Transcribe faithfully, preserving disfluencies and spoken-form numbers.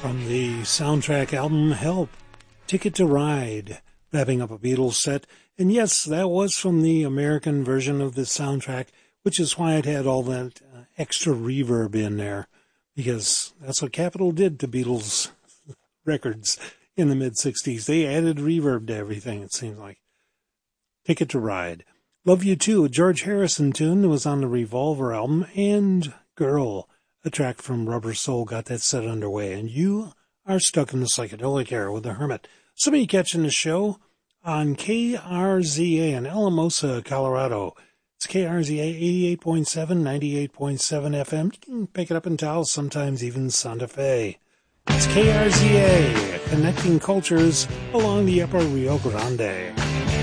From the soundtrack album Help, Ticket to Ride, wrapping up a Beatles set. And yes, that was from the American version of the soundtrack, which is why it had all that uh, extra reverb in there, because that's what Capitol did to Beatles records in the mid-sixties. They added reverb to everything, it seems like. Ticket to Ride. Love You Too, a George Harrison tune that was on the Revolver album, and Girl, a track from Rubber Soul, got that set underway. And you are stuck in the psychedelic era with The Hermit. Somebody catching the show on K R Z A in Alamosa, Colorado. It's K R Z A eighty-eight point seven, ninety-eight point seven F M. You can pick it up in Taos, sometimes even Santa Fe. It's K R Z A, connecting cultures along the upper Rio Grande.